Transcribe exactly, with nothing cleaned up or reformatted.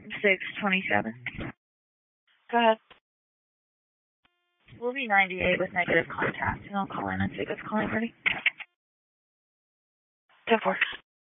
six twenty-seven. Go ahead. We'll be ninety-eight with negative contact, and I'll call in and see if it's calling ready. ten four.